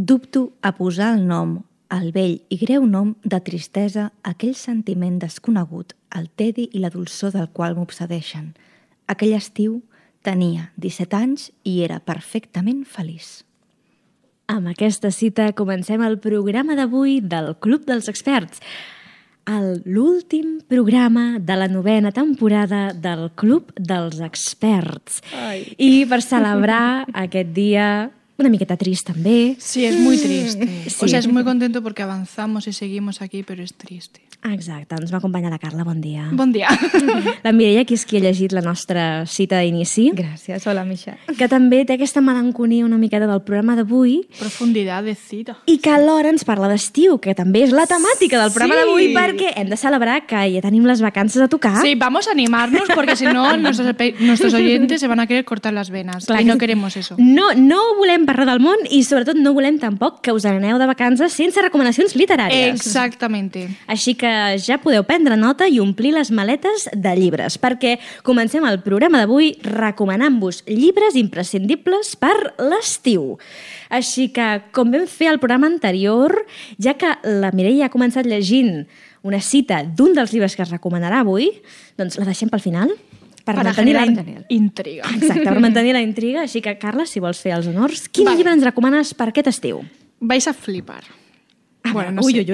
Dubto a posar el nom, el vell i greu nom de tristesa, aquell sentiment desconegut, el tedi i la dolçor del qual m'obsedeixen. Aquell estiu tenia 17 anys i era perfectament feliç. Amb aquesta cita comencem el programa d'avui del Club dels Experts, l'últim programa de la 9ª temporada del Club dels Experts. Ai. I per celebrar aquest dia una miqueta trist també. Sí, es muy triste. Sí. O sea, es muy contento porque avanzamos y seguimos aquí, pero es triste. Exacte, ens va acompanyar la Carla, bon dia. Bon dia. La Mireia, que és qui ha llegit la nostra cita d'inici, Gràcies, hola Misha. que també té aquesta melanconia una miqueta del programa d'avui Profundidad de cita. i que alhora ens parla d'estiu, que també és la temàtica del programa Sí. d'avui, perquè hem de celebrar que ja tenim les vacances a tocar. Sí, vamos a animarnos porque si no nuestros oyentes se van a querer cortar las venas. Clar y que no sí. queremos eso. No volem parlar del món i sobretot no volem tampoc que us aneu de vacances sense recomanacions literàries. Exactamente. Així que ja podeu prendre nota i omplir les maletes de llibres, perquè comencem el programa d'avui recomanant-vos llibres imprescindibles per l'estiu. Així que, com vam fer al programa anterior, ja que la Mireia ha començat llegint una cita d'un dels llibres que es recomanarà avui, doncs la deixem pel final per Para mantenir generar intriga. Exacte, per mantenir la intriga. Així que, Carla, si vols fer els honors, quin Vale. llibre ens recomanes per aquest estiu? Vais a flipar. Bueno, no Uy. sé.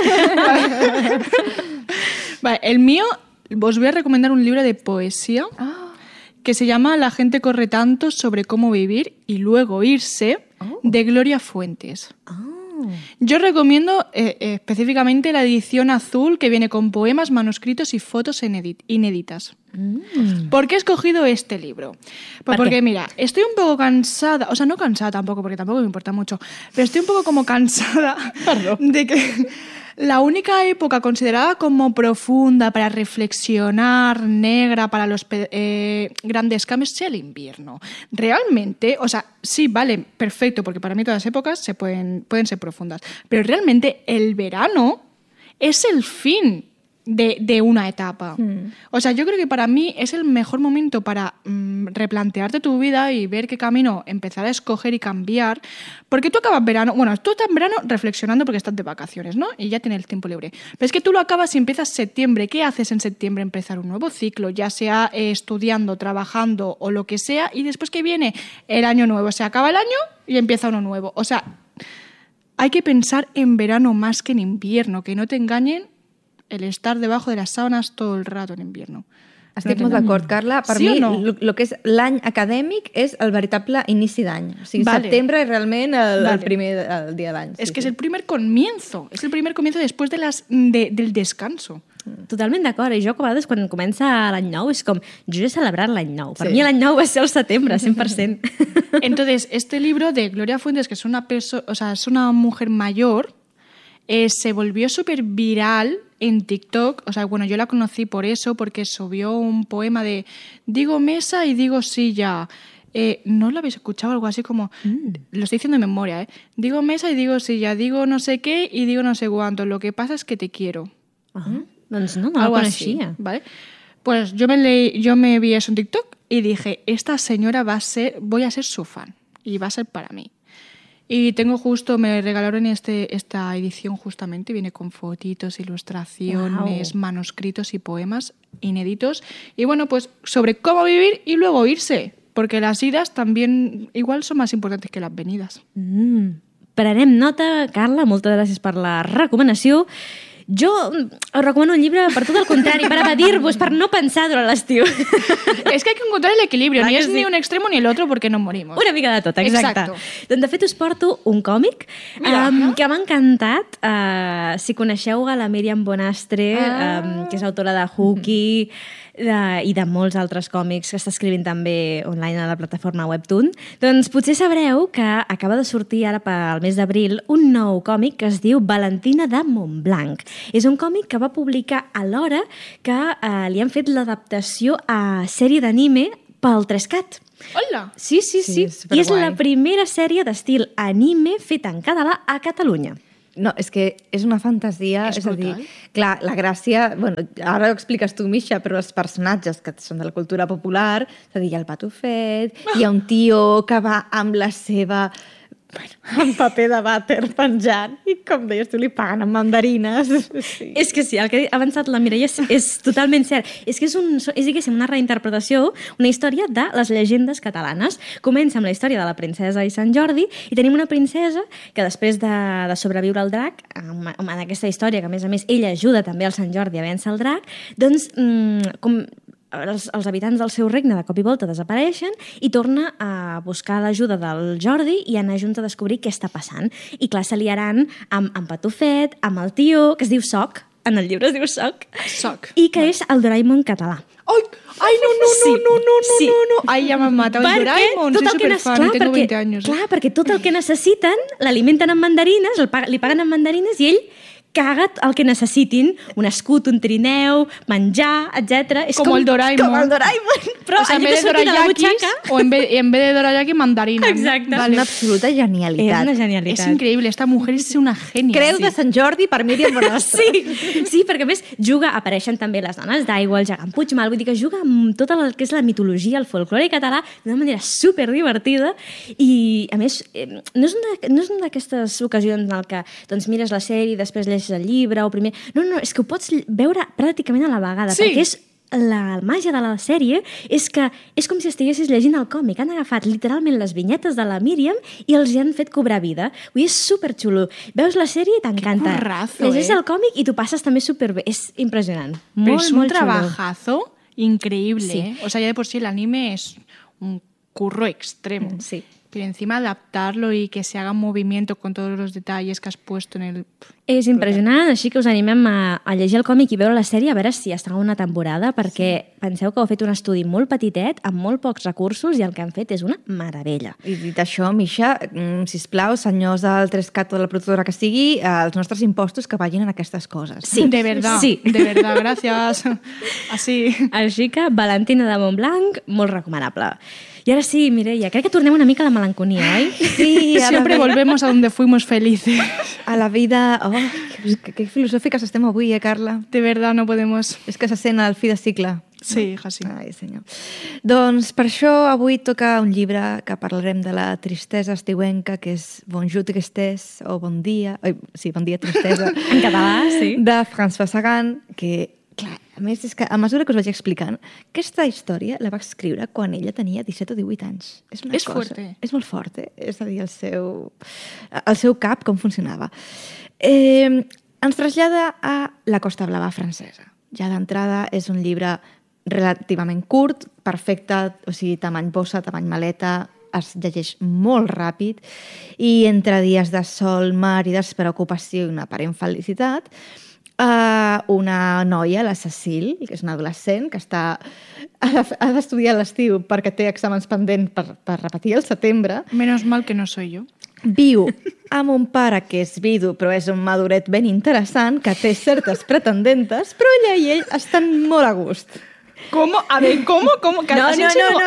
Vale, el mío, os voy a recomendar un libro de poesía que se llama La gente corre tanto sobre cómo vivir y luego irse, de Gloria Fuentes. Yo recomiendo específicamente la edición azul que viene con poemas, manuscritos y fotos inéditas. ¿Por qué he escogido este libro? Pues ¿Por porque, qué? mira, estoy un poco cansada, o sea, no cansada tampoco, porque tampoco me importa mucho, pero estoy un poco como cansada de que la única época considerada como profunda para reflexionar, negra para los grandes cambios, sea el invierno. Realmente, o sea, sí, vale, perfecto, porque para mí todas las épocas pueden ser profundas, pero realmente el verano es el fin de una etapa. O sea, yo creo que para mí es el mejor momento para replantearte tu vida y ver qué camino empezar a escoger y cambiar, porque tú acabas verano, bueno, tú estás en verano reflexionando porque estás de vacaciones, ¿no? Y ya tienes el tiempo libre. Pero es que tú lo acabas y empiezas septiembre. ¿Qué haces en septiembre? Empezar un nuevo ciclo, ya sea estudiando, trabajando o lo que sea, y después que viene el año nuevo. Se acaba el año y empieza uno nuevo. O sea, hay que pensar en verano más que en invierno, que no te engañen el estar debajo de las sábanas todo el rato en invierno. Estic molt d'acord, Carla. Per Sí mi, o no? el que és l'any acadèmic és el veritable inici d'any. O sigui, Vale. setembre és realment el Vale. primer dia de l'any. Es que es el primer comienzo. Es el primer comienzo después del descanso. Totalment d'acord, i jo a vegades quan comença l'any nou és com, jo he celebrat l'any nou. Per Sí. mi l'any nou va ser el setembre, 100%. Entonces, este libro de Gloria Fuentes, que es es una mujer mayor, se volvió súper viral en TikTok. O sea, bueno, yo la conocí por eso, porque subió un poema de digo mesa y digo silla. ¿No lo habéis escuchado? Algo así como, lo estoy diciendo de memoria, ¿eh? Digo mesa y digo silla, digo no sé qué y digo no sé cuánto. Lo que pasa es que te quiero. Doncs no la Algo así, coneixia. ¿vale? Pues yo me vi eso en TikTok y dije, esta señora voy a ser su fan y va a ser para mí. Y me regalaron esta edición justamente, viene con fotitos, ilustraciones, manuscritos y poemas inéditos. Y bueno, pues sobre cómo vivir y luego irse, porque las idas también igual son más importantes que las venidas. Prenem nota, Carla, moltes gràcies per la recomanació. Jo us recomano un llibre per tot el contrari, per evadir-vos, per no pensar durant l'estiu. Es que hay que encontrar el equilibrio, Clar ni que es sí. ni un extremo ni el otro porque nos morimos. Una mica de tot, exacte. Exacto. Doncs de fet us porto un còmic Mira. que m'ha encantat. Si coneixeu a la Míriam Bonastre, que és autora de Hooky i de molts altres còmics que està escrivint també online a la plataforma Webtoon, doncs potser sabreu que acaba de sortir ara pel mes d'abril un nou còmic que es diu Valentina de Montblanc. És un còmic que va publicar alhora que li han fet l'adaptació a sèrie d'anime pel 3CAT. Hola. Sí. Sí, I superguai. és la primera sèrie d'estil anime feta en català a Catalunya. No, és que és una fantasia, És és a dir, brutal. clar, la gràcia, bueno, ara ho expliques tu, Misha, però els personatges que són de la cultura popular, és a dir, hi ha el patufet, hi ha un tio que va amb la seva amb paper de vàter penjant i, com deies tu, li paguen amb mandarines. Sí. És que sí, el que ha avançat la Mireia és totalment cert. És que és diguéssim, una reinterpretació, una història de les llegendes catalanes. Comença amb la història de la princesa i Sant Jordi i tenim una princesa que després de sobreviure al drac, en aquesta història, que a més ella ajuda també al Sant Jordi a vèncer el drac, doncs com els habitants del seu regne de cop i volta desapareixen i torna a buscar l'ajuda del Jordi i anar junts a descobrir què està passant. I clar, s'aliaran amb Patufet, amb el tio, que es diu Soc, en el llibre es diu Soc, i que és el Doraemon català. Ai, no. Ai, ja m'han matat el Doraemon, soy superfan, tengo 20 anys. Clar, perquè tot el que necessiten l'alimenten amb mandarines, li paguen amb mandarines i ell caga el que necessitin, un escut, un trineu, menjar, etc. Com el Doraemon. Com el Doraemon, però en lloc de sortir de la butxaca... O en vez de dorayaki, mandarina. Exacte. És una absoluta genialitat. És una genialitat. És increïble, esta mujer és una genia. Creu de Sant Jordi per Míriam Bonastre. Sí, perquè a més apareixen també les dones d'aigua, el gegant Puigmal, vull dir que juga amb tota el que és la mitologia, el folklore català, d'una manera superdivertida i, a més, no és una d'aquestes ocasions en què doncs, mires la sèrie i després llegeixes el llibre o primer... No, és que ho pots veure pràcticament a la vegada, perquè és la màgia de la sèrie és que és com si estiguessis llegint el còmic. Han agafat literalment les vinyetes de la Míriam i els hi han fet cobrar vida. Vull dir, és superxulo. Veus la sèrie i t'encanta. Que currazo, llegeixes el còmic i t'ho passes també superbé. És impressionant. Però Molt, és un molt trabajazo increíble. Sí. O sea, ya de por sí el anime es un curro extremo. Sí. Pero encima adaptarlo y que se haga un movimiento con todos los detalles que has puesto en el... És impressionant, així que us animem a llegir el còmic i veure la sèrie, a veure si està una temporada, perquè penseu que heu fet un estudi molt petitet, amb molt pocs recursos, i el que han fet és una meravella. I dit això, Misha, sisplau, senyors del 3CAT o de la productora que sigui, els nostres impostos que vagin en aquestes coses. Sí. De verdad, sí. De verdad, gracias. Así. Així que Valentina de Montblanc, molt recomanable. I ara sí, Mireia, crec que tornem una mica a la melanconia, oi? Sí, Siempre volvemos a donde fuimos felices. A la vida... Oh, que filosòfiques estem avui, Carla? De verdad, no podemos... És que se sent el fi de cicle. Sí, hija, sí. Ai, senyor. Doncs per això avui toca un llibre que parlarem de la tristesa estiuenca, que és Bonjour Tristesse, o Bon dia... Sí, Bon dia Tristesa. En català, sí. De François Sagan, que... Clar, a més, és que a mesura que us vaig explicant, aquesta història la va escriure quan ella tenia 17 o 18 anys. És fuerte. És molt fort, És a dir, el seu cap, com funcionava. Ens trasllada a la Costa Blava francesa. Ja d'entrada és un llibre relativament curt, perfecte, o sigui, tamany bossa, tamany maleta, es llegeix molt ràpid i entre dies de sol, mar i despreocupació i una aparent felicitat, una noia, la Cecil, que és una adolescent que ha d'estudiar a l'estiu perquè té exàmens pendents per repetir al setembre. Menos mal que no soy yo. Viu amb un pare que és vidu, però és un maduret ben interessant, que té certes pretendentes, però ella i ell estan molt a gust. ¿Cómo? A ver, ¿cómo? No. Vale.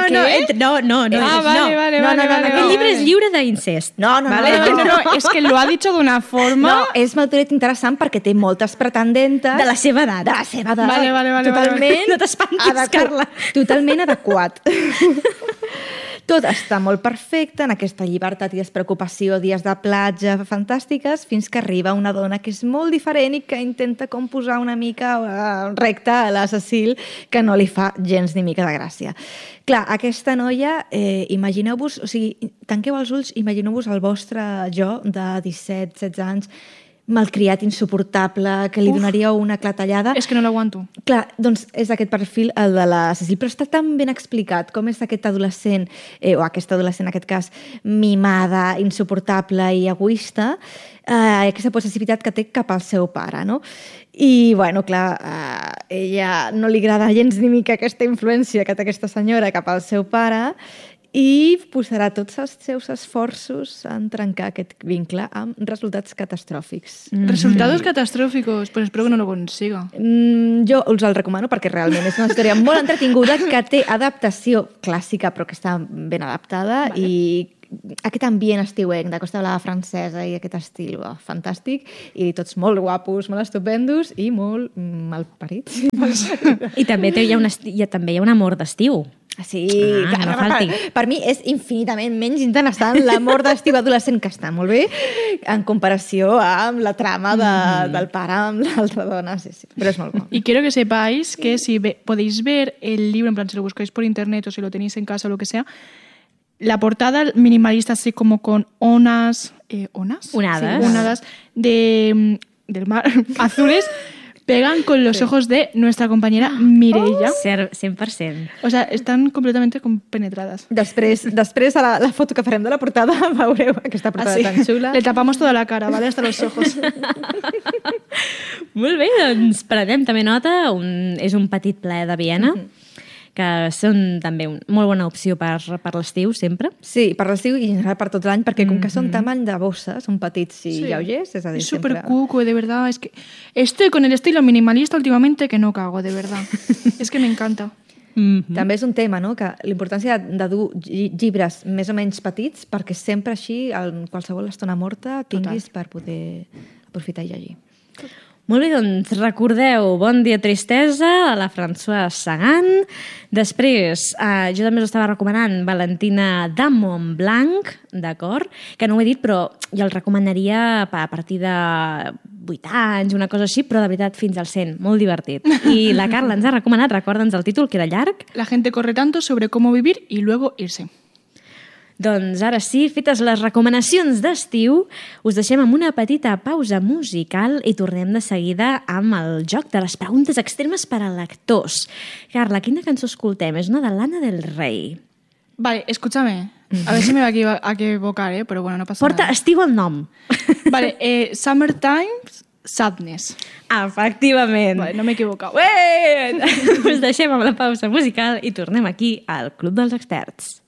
Aquest llibre és lliure d'incest. No, és que lo ha dicho d'una forma... No, és maduret interessant perquè té moltes pretendentes... De la seva edat. De la seva edat. Vale. Totalment... No t'espantis, Carla. Totalment adequat. Tot està molt perfecte en aquesta llibertat i despreocupació, dies de platja fantàstiques, fins que arriba una dona que és molt diferent i que intenta com posar una mica recta a la Cecil, que no li fa gens ni mica de gràcia. Clar, aquesta noia, imagineu-vos, o sigui, tanqueu els ulls, imagineu-vos el vostre jo de 17-16 anys, malcriat, insuportable, que li donaria una clatellada. És que no l'aguanto. Clar, doncs és aquest perfil, el de la Cecil, però està tan ben explicat com és aquest adolescent, o aquesta adolescent en aquest cas, mimada, insuportable i egoista, aquesta possessivitat que té cap al seu pare, no? I, bueno, clar, ella no li agrada gens ni mica aquesta influència que té aquesta senyora cap al seu pare i posarà tots els seus esforços en trencar aquest vincle amb resultats catastròfics. Resultados catastróficos, pues espero que no lo consiga. Jo us el recomano perquè realment és una història molt entretinguda que té adaptació clàssica però que està ben adaptada i aquest ambient estiuenc de Costa Blava francesa i aquest estil fantàstic i tots molt guapos, molt estupendos i molt malparits. I també hi ha un amor d'estiu. Sí, que no falti. Per mi és infinitament menys interessant l'amor d'estiu adolescent, que està molt bé, en comparació amb la trama del pare amb l'altra dona. Sí, però és molt bo. Y quiero que sepáis que si podéis ver el libro, en plan, si lo buscáis por internet o si lo tenéis en casa o lo que sea, la portada minimalista así como con onas... ¿Onas? Unadas. Sí, unadas del mar azules pegan con los ojos de nuestra compañera Mireia. 100%. O sea, están completamente compenetradas. Després a la foto que farem de la portada veureu aquesta portada Así. tan xula. Le tapamos toda la cara, ¿vale? Hasta los ojos. Molt bé, doncs prenem també nota. És un petit ple de Viena, que són també una molt bona opció per l'estiu, sempre. Sí, per l'estiu i en general per tot l'any, perquè com que són tamany de bossa, són petits i lleugers, és a dir, Es sempre... súper cuco, de verdad. Es que estoy con el estilo minimalista últimamente que no cago, de verdad. Es que me encanta. També és un tema, no?, que l'importància de dur llibres més o menys petits perquè sempre així, en qualsevol estona morta, tinguis per poder aprofitar i llegir. Molt bé, doncs recordeu Bon dia tristesa, a la Françoise Sagan. Després, jo també us estava recomanant Valentina de Montblanc, d'acord? Que no ho he dit, però jo el recomanaria a partir de 8 anys, una cosa així, però de veritat fins al 100, molt divertit. I la Carla ens ha recomanat, recorda'ns el títol, que era llarg. La gente corre tanto sobre cómo vivir y luego irse. Doncs ara sí, fetes les recomanacions d'estiu, us deixem amb una petita pausa musical i tornem de seguida amb el joc de les preguntes extremes per a lectors. Carla, quina cançó escoltem? És una de Lana del Rey. Vale, escúchame. A ver si me voy a equivocar, pero bueno, no pasa Porta nada. estiu al nom. Vale, Summertime Sadness. Efectivament. Vale, no m'he equivocat. Ué! Us deixem amb la pausa musical i tornem aquí al Club dels Experts.